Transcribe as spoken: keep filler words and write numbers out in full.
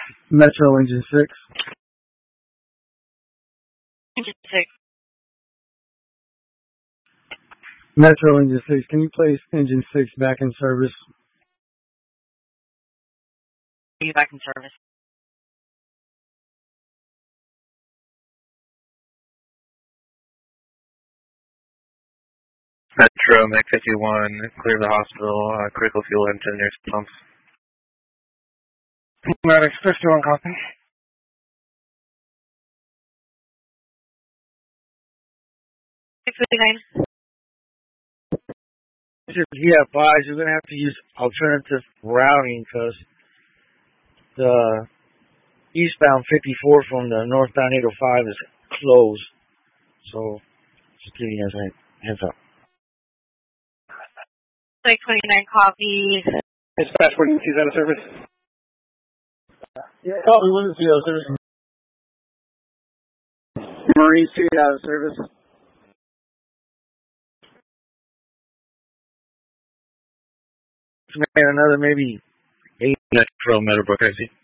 Metro Engine six. Engine six. Metro Engine six. Can you place Engine six back in service? Are you back in service? Metro, Mac fifty-one, clear the hospital, uh, critical fuel into the nearest pump. Medic fifty-one, copy. six fifty-nine. Yeah, advise you're going to have to use alternative routing because the eastbound fifty-four from the northbound eight oh five is closed. So, just giving you guys a heads up. six twenty-nine, copy. Dispatch, where do you see that in service? Yeah, copy, what is the out of service? Marine Street out of service. Man, another maybe eight. Metro, Meadowbrook, I see.